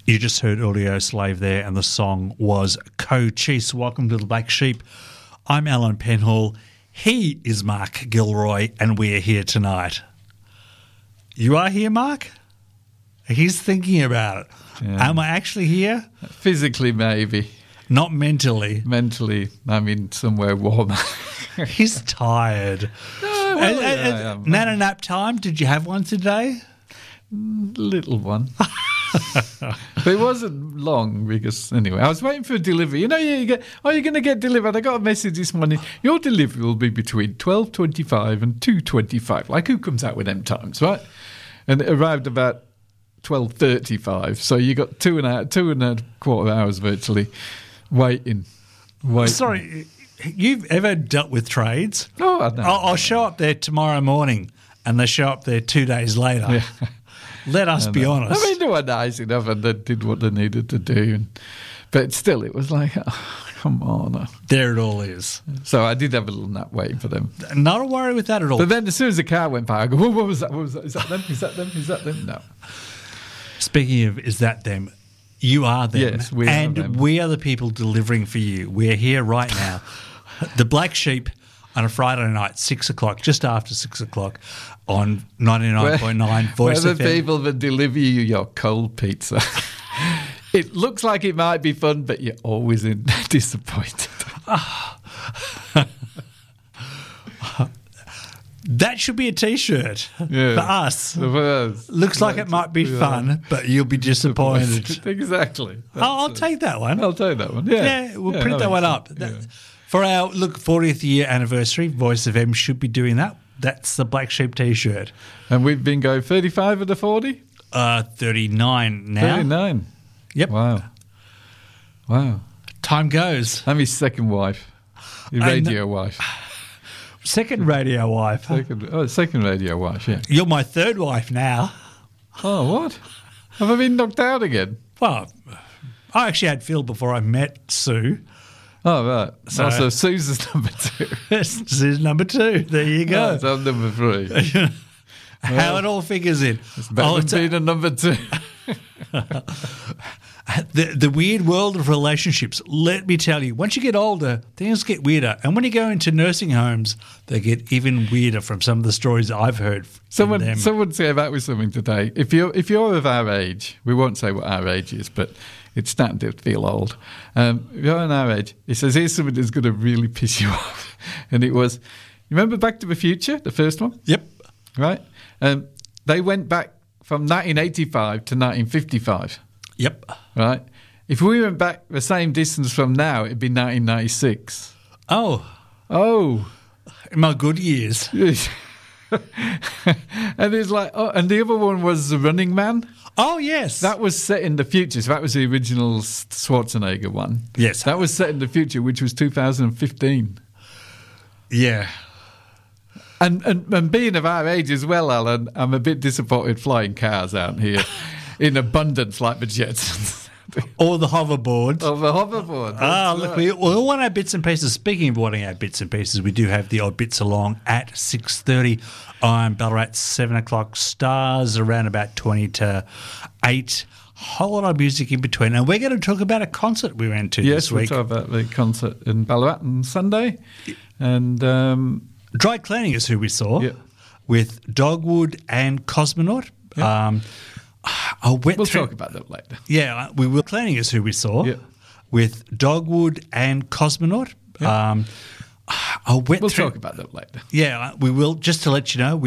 You just heard Audio Slave there, and the song was Cochise. Welcome to the Black Sheep. I'm Alan Penhall. He is Mark Gilroy, and we're here tonight. You are here, Mark? He's thinking about it. Yeah. Am I actually here? Physically, maybe. Not mentally. Mentally, I'm in somewhere warmer. He's tired. No, well, Nana nap time, did you have one today? Little one. But it wasn't long because, anyway, I was waiting for a delivery. You know, you're going to get delivered. I got a message this morning. Your delivery will be between 12:25 and 2:25. Like, who comes out with them times, right? And it arrived about 12:35. So you got two and a quarter hours virtually waiting. Sorry, you've ever dealt with trades? Oh, I know. I'll show up there tomorrow morning and they show up there 2 days later. Yeah. Let us be honest. I mean, they were nice enough and they did what they needed to do. But still, it was like, oh, come on. There it all is. So I did have a little nap waiting for them. Not a worry with that at all. But then as soon as the car went by, I go, whoa, what was that? What was that? Is that them? Is that them? Is that them? No. Speaking of, is that them? You are them. Yes, we are them. And we are the people delivering for you. We're here right now. The Black Sheep on a Friday night, 6 o'clock, just after 6 o'clock on 99.9 Voice We're FM. the people that deliver you your cold pizza. It looks like it might be fun, but you're always disappointed. That should be a T-shirt Yeah. for us. For us. Looks like it might be fun, but you'll be disappointed. Exactly. I'll take that one. I'll take that one. Yeah, we'll print that one up. For our 40th year anniversary, Voice FM should be doing that. That's the Black Sheep T-shirt. And we've been going 35 of the 40? 39 now. 39. Yep. Wow. Time goes. I'm his second wife. Your radio wife. Second radio wife. Second radio wife, yeah. You're my third wife now. Oh, what? Have I been knocked out again? Well, I actually had Phil before I met Sue. Oh, right. So Susan's number 2. Sue's number 2. There you go. So I'm number 3. How it all figures in. It's better than being a number 2. The weird world of relationships, let me tell you, once you get older, things get weirder. And when you go into nursing homes, they get even weirder from some of the stories I've heard. Someone came out with something today. If you're of our age, we won't say what our age is, but it's starting to feel old. If you're in our age, it says, here's something that's going to really piss you off. And it was, you remember Back to the Future, the first one? Yep. Right? They went back from 1985 to 1955. Yep. Right? If we went back the same distance from now, it'd be 1996. Oh. In my good years. And it's like, and the other one was The Running Man. Oh, yes. That was set in the future. So that was the original Schwarzenegger one. Yes. That was set in the future, which was 2015. Yeah. And being of our age as well, Alan, I'm a bit disappointed flying cars out here in abundance like the Jetsons. Or the hoverboard. Or the hoverboard. Look, we all want our bits and pieces. Speaking of wanting our bits and pieces, we do have the odd bits along at 6:30 on Ballarat, 7 o'clock stars, around about 20 to 8. Whole lot of music in between. And we're going to talk about a concert we went to this week. Yes, we'll talk about the concert in Ballarat on Sunday. And Dry Cleaning is who we saw with Dogwood and Cosmonaut. Yeah. We'll talk about that later. Yeah, we will. Cleaning is who we saw with Dogwood and Cosmonaut. Yeah. We'll talk about that later. Yeah, we will. Just to let you know,